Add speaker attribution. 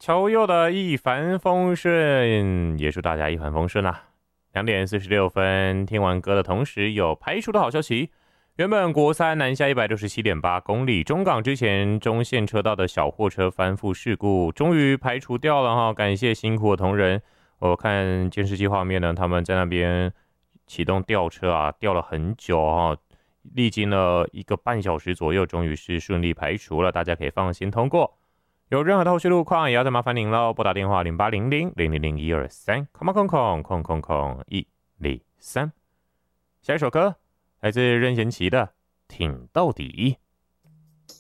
Speaker 1: 求佑的一帆风顺，也祝大家一帆风顺啦。2点46分，听完歌的同时，有排除的好消息。原本国三南下167.8公里中港之前中线车道的小货车翻覆事故，终于排除掉了哈，感谢辛苦的同仁。我看监视器画面呢，他们在那边启动吊车啊，吊了很久哈，历经了1个半小时左右，终于是顺利排除了，大家可以放心通过。有任何的后续路况，也要再麻烦您喽，拨打电话0800-000-123，空空空空空空103。下一首歌来自任贤齐的《挺到底》。